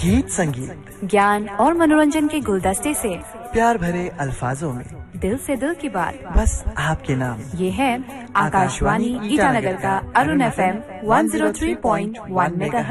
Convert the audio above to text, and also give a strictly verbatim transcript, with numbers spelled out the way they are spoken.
गीत संगीत, ज्ञान और मनोरंजन के गुलदस्ते से प्यार भरे अल्फाजों में दिल से दिल की बात, बस आपके नाम। ये है आकाशवाणी ईटानगर का Arun F M one zero three point one mega